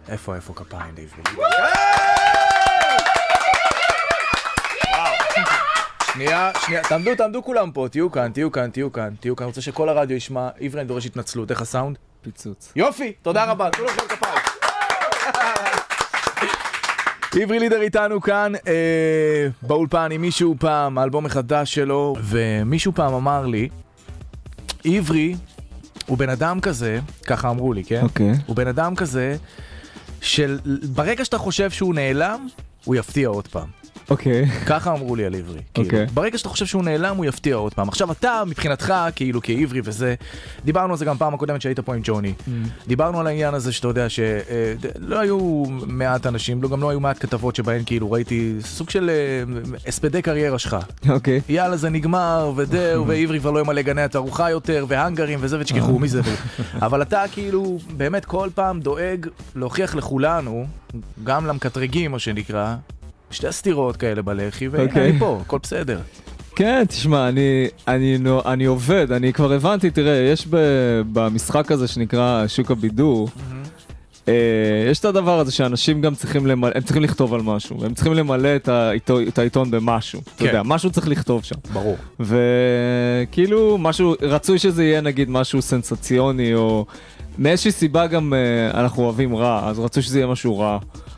איפה כפיים לעברי? שנייה, תעמדו כולם פה, תהיו כאן. אני רוצה שכל הרדיו ישמע. עברי, אני דורש התנצלות, איך הסאונד? פיצוץ. יופי, תודה רבה, תנו לכם כפיים. עברי לידר איתנו כאן באולפן עם מישהו פעם, האלבום החדש שלו, ומישהו פעם אמר לי, עברי הוא בן אדם כזה, ככה אמרו לי, כן? אוקיי. הוא בן אדם כזה, ברגע שאתה חושב שהוא נעלם, הוא יפתיע עוד פעם. אוקיי. ככה אמרו לי על עברי. אוקיי. ברגע שאתה חושב שהוא נעלם, הוא יפתיע עוד פעם. עכשיו אתה, מבחינתך, כאילו כעברי וזה, דיברנו על זה גם פעם הקודמת שהיית פה עם ג'וני. דיברנו על העניין הזה שאתה יודע שלא היו מעט אנשים, גם לא היו מעט כתבות שבהן כאילו ראיתי סוג של הספדי קריירה שלך. אוקיי. יאללה, זה נגמר, ודאו, ועברי כבר לא ימלא גני התערוכה יותר, והנגרים וזה, ותשכחו מי זה. אבל אתה כאילו באמת כל פעם דואג להוכיח לכולנו, גם למקטרגים, מה שנקרא, שתי סתירות כאלה בלחי, ואני פה, הכל בסדר. כן, תשמע, אני עובד, אני כבר הבנתי, תראה, יש במשחק הזה שנקרא שוק הבידור, יש את הדבר הזה שאנשים גם צריכים למלא, הם צריכים לכתוב על משהו, הם צריכים למלא את העיתון במשהו, אתה יודע, משהו צריך לכתוב שם. ברור. וכאילו, רצוי שזה יהיה נגיד משהו סנסציוני, או מאיזושהי סיבה גם אנחנו אוהבים רע, אז רצוי שזה יהיה משהו רע.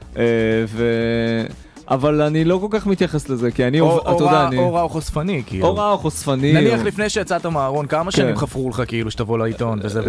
אבל אני לא כל כך מתייחס לזה, כי אני, אתה יודע, או רע או חושפני, כאילו. או רע או חושפני. נניח לפני שיצאת מהארון, כמה שנים חפרו לך כאילו שתבוא לעיתון וזה?